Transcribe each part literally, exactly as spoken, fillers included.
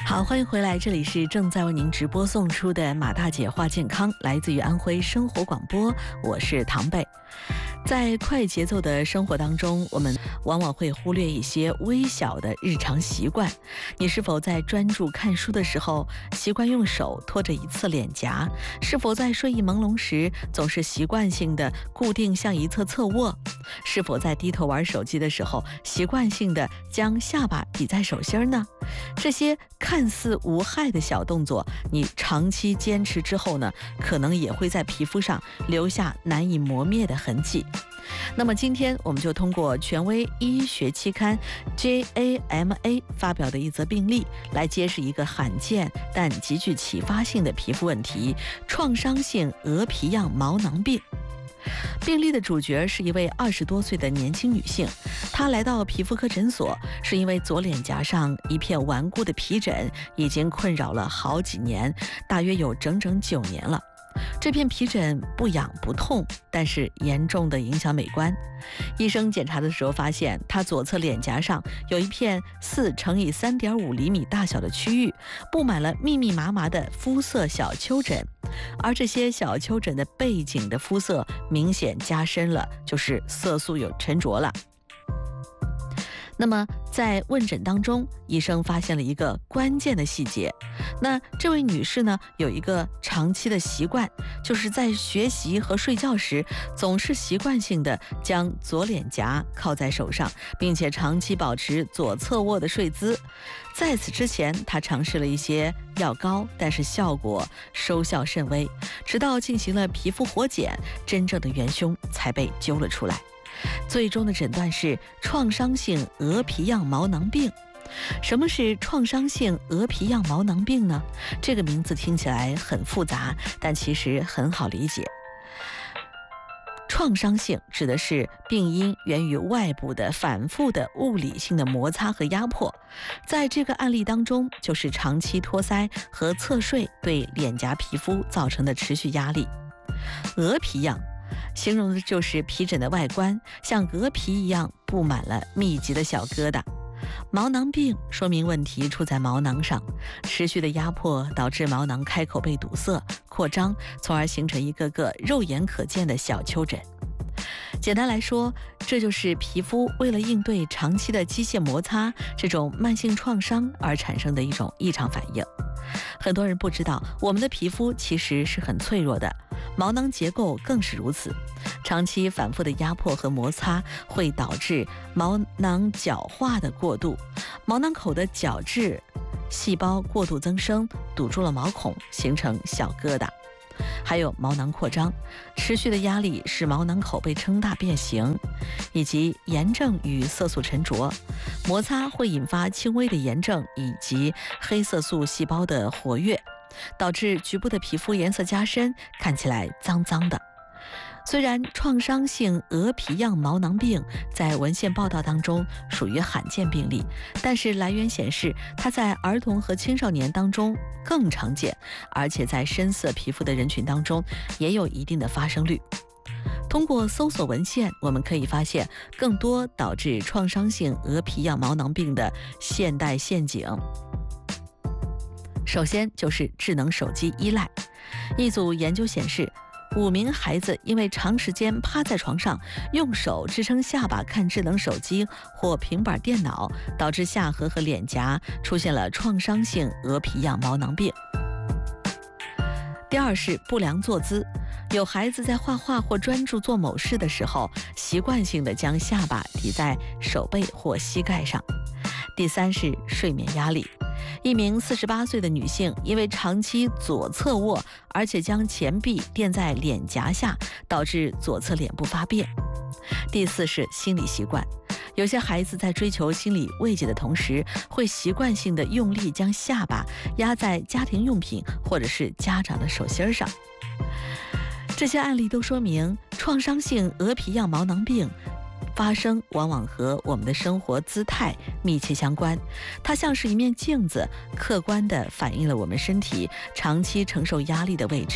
好，欢迎回来，这里是正在为您直播送出的马大姐话健康，来自于安徽生活广播，我是唐贝。在快节奏的生活当中，我们往往会忽略一些微小的日常习惯。你是否在专注看书的时候习惯用手托着一侧脸颊？是否在睡意朦胧时总是习惯性的固定向一侧侧卧？是否在低头玩手机的时候习惯性的将下巴抵在手心呢？这些看似无害的小动作，你长期坚持之后呢，可能也会在皮肤上留下难以磨灭的痕迹。那么今天我们就通过权威医学期刊 J A M A 发表的一则病例，来揭示一个罕见但极具启发性的皮肤问题——创伤性鹅皮样毛囊病。病例的主角是一位二十多岁的年轻女性，她来到皮肤科诊所，是因为左脸颊上一片顽固的皮疹已经困扰了好几年，大约有整整九年了。这片皮疹不痒不痛，但是严重的影响美观。医生检查的时候发现，她左侧脸颊上有一片四乘以三点五厘米大小的区域，布满了密密麻麻的肤色小丘疹，而这些小丘疹的背景的肤色明显加深了，就是色素有沉着了。那么在问诊当中，医生发现了一个关键的细节。那这位女士呢，有一个长期的习惯，就是在学习和睡觉时，总是习惯性的将左脸颊靠在手上，并且长期保持左侧卧的睡姿。在此之前，她尝试了一些药膏，但是效果收效甚微。直到进行了皮肤活检，真正的元凶才被揪了出来。最终的诊断是创伤性鹅皮样毛囊病。什么是创伤性鹅皮样毛囊病呢？这个名字听起来很复杂，但其实很好理解。创伤性指的是病因源于外部的反复的物理性的摩擦和压迫，在这个案例当中，就是长期托腮和侧睡对脸颊皮肤造成的持续压力。鹅皮样形容的就是皮疹的外观像鹅皮一样布满了密集的小疙瘩。毛囊病说明问题出在毛囊上，持续的压迫导致毛囊开口被堵塞、扩张，从而形成一个个肉眼可见的小丘疹。简单来说，这就是皮肤为了应对长期的机械摩擦这种慢性创伤而产生的一种异常反应。很多人不知道，我们的皮肤其实是很脆弱的，毛囊结构更是如此。长期反复的压迫和摩擦会导致毛囊角化的过度，毛囊口的角质细胞过度增生，堵住了毛孔，形成小疙瘩。还有毛囊扩张，持续的压力使毛囊口被撑大变形，以及炎症与色素沉着，摩擦会引发轻微的炎症以及黑色素细胞的活跃，导致局部的皮肤颜色加深，看起来脏脏的。虽然创伤性鹅皮样毛囊病在文献报道当中属于罕见病例，但是来源显示它在儿童和青少年当中更常见，而且在深色皮肤的人群当中也有一定的发生率。通过搜索文献，我们可以发现更多导致创伤性鹅皮样毛囊病的现代陷阱。首先就是智能手机依赖。一组研究显示，五名孩子因为长时间趴在床上，用手支撑下巴看智能手机或平板电脑，导致下颌和脸颊出现了创伤性鹅皮样毛囊病。第二是不良坐姿，有孩子在画画或专注做某事的时候，习惯性的将下巴抵在手背或膝盖上。第三是睡眠压力，一名四十八岁的女性因为长期左侧卧，而且将前臂垫在脸颊下，导致左侧脸部发变。第四是心理习惯，有些孩子在追求心理慰藉的同时，会习惯性的用力将下巴压在家庭用品或者是家长的手心上。这些案例都说明，创伤性鹅皮样毛囊病发生往往和我们的生活姿态密切相关，它像是一面镜子，客观地反映了我们身体长期承受压力的位置。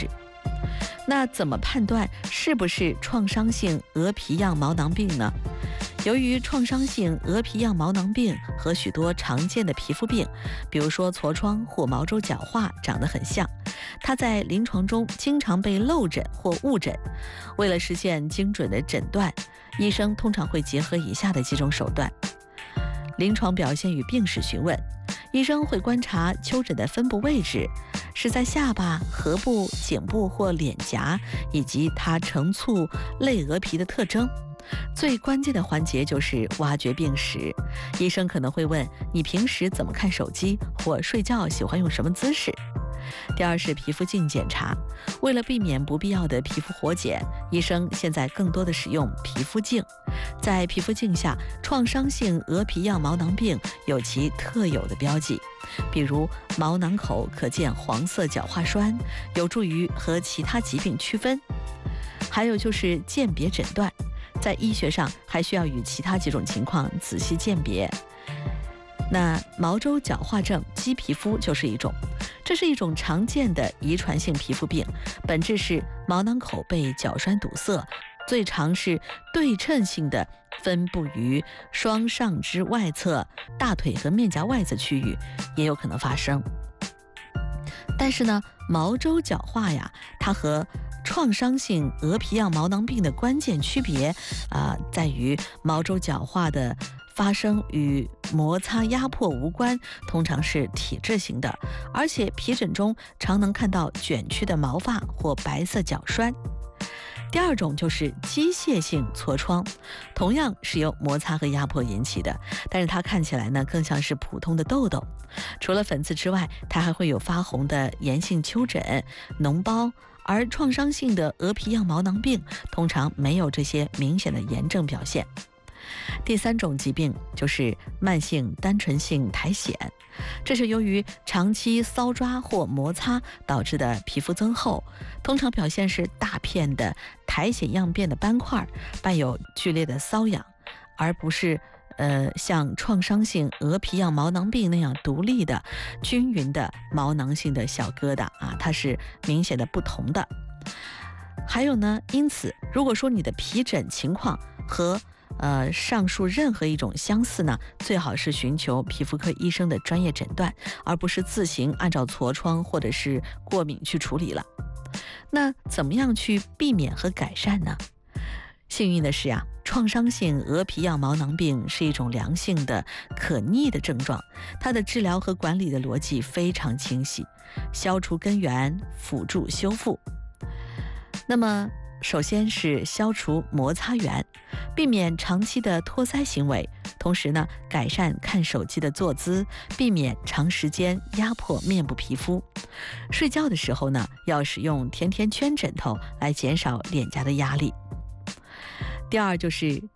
那怎么判断是不是创伤性鹅皮样毛囊病呢？由于创伤性鹅皮样毛囊病和许多常见的皮肤病，比如说痤疮或毛周角化长得很像，它在临床中经常被漏诊或误诊。为了实现精准的诊断，医生通常会结合以下的几种手段：临床表现与病史询问，医生会观察丘疹的分布位置，是在下巴、颌部、颈部或脸颊，以及它成簇类鹅皮的特征。最关键的环节就是挖掘病史，医生可能会问你平时怎么看手机或睡觉喜欢用什么姿势。第二是皮肤镜检查，为了避免不必要的皮肤活检，医生现在更多的使用皮肤镜。在皮肤镜下，创伤性鹅皮样毛囊病有其特有的标记，比如毛囊口可见黄色角化栓，有助于和其他疾病区分。还有就是鉴别诊断，在医学上还需要与其他几种情况仔细鉴别。那毛周角化症肌皮肤就是一种，这是一种常见的遗传性皮肤病，本质是毛囊口被角栓堵塞，最常是对称性的分布于双上肢外侧、大腿和面颊外侧区域，也有可能发生。但是呢，毛周角化呀，它和创伤性鹅皮样毛囊病的关键区别啊、呃，在于毛周角化的发生与摩擦压迫无关，通常是体质型的，而且皮疹中常能看到卷曲的毛发或白色角栓。第二种就是机械性痤疮，同样是由摩擦和压迫引起的，但是它看起来呢更像是普通的痘痘。除了粉刺之外，它还会有发红的炎性丘疹、脓包，而创伤性的鹅皮样毛囊病通常没有这些明显的炎症表现。第三种疾病就是慢性单纯性苔藓，这是由于长期搔抓或摩擦导致的皮肤增厚，通常表现是大片的苔藓样变的斑块，伴有剧烈的瘙痒，而不是呃像创伤性鹅皮样毛囊病那样独立的均匀的毛囊性的小疙瘩啊，它是明显的不同的。还有呢，因此如果说你的皮疹情况和呃，上述任何一种相似呢，最好是寻求皮肤科医生的专业诊断，而不是自行按照痤疮或者是过敏去处理了。那怎么样去避免和改善呢？幸运的是呀，创伤性鹅皮样毛囊病是一种良性的可逆的症状，它的治疗和管理的逻辑非常清晰，消除根源，辅助修复。那么首先是消除摩擦源，避免长期的托腮行为，同时呢，改善看手机的坐姿，避免长时间压迫面部皮肤。睡觉的时候呢，要使用甜甜圈枕头来减少脸颊的压力。第二就是